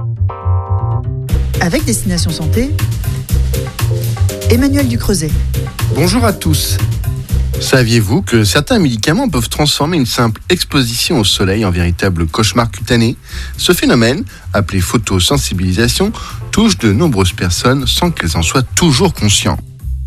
Avec Destination Santé, Emmanuel Ducreuset. Bonjour à tous. Saviez-vous que certains médicaments peuvent transformer une simple exposition au soleil en véritable cauchemar cutané ? Ce phénomène, appelé photosensibilisation, touche de nombreuses personnes sans qu'elles en soient toujours conscientes.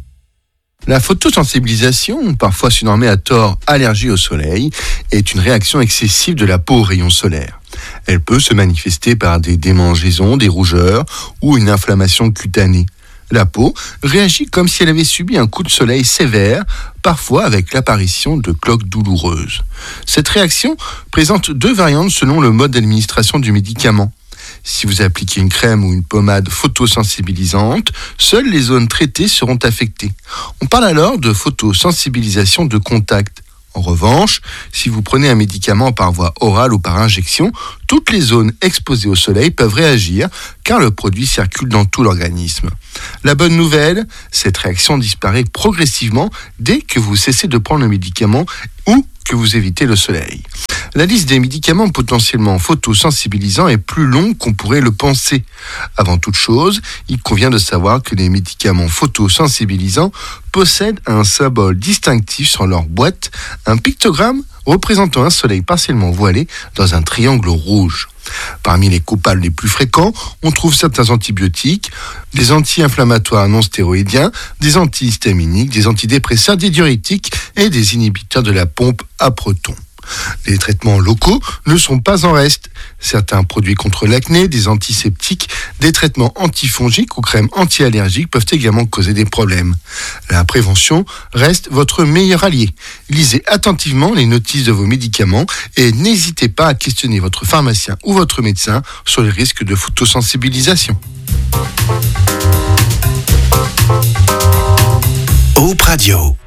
La photosensibilisation, parfois surnommée à tort allergie au soleil, est une réaction excessive de la peau aux rayons solaires. Elle peut se manifester par des démangeaisons, des rougeurs ou une inflammation cutanée. La peau réagit comme si elle avait subi un coup de soleil sévère, parfois avec l'apparition de cloques douloureuses. Cette réaction présente deux variantes selon le mode d'administration du médicament. Si vous appliquez une crème ou une pommade photosensibilisante, seules les zones traitées seront affectées. On parle alors de photosensibilisation de contact. En revanche, si vous prenez un médicament par voie orale ou par injection, toutes les zones exposées au soleil peuvent réagir car le produit circule dans tout l'organisme. La bonne nouvelle, cette réaction disparaît progressivement dès que vous cessez de prendre le médicament ou que vous évitez le soleil. La liste des médicaments potentiellement photosensibilisants est plus longue qu'on pourrait le penser. Avant toute chose, il convient de savoir que les médicaments photosensibilisants possèdent un symbole distinctif sur leur boîte, un pictogramme représentant un soleil partiellement voilé dans un triangle rouge. Parmi les coupables les plus fréquents, on trouve certains antibiotiques, des anti-inflammatoires non stéroïdiens, des antihistaminiques, des antidépresseurs, des diurétiques et des inhibiteurs de la pompe à protons. Les traitements locaux ne sont pas en reste. Certains produits contre l'acné, des antiseptiques, des traitements antifongiques ou crèmes anti-allergiques peuvent également causer des problèmes. La prévention reste votre meilleur allié. Lisez attentivement les notices de vos médicaments et n'hésitez pas à questionner votre pharmacien ou votre médecin sur les risques de photosensibilisation. Hope Radio.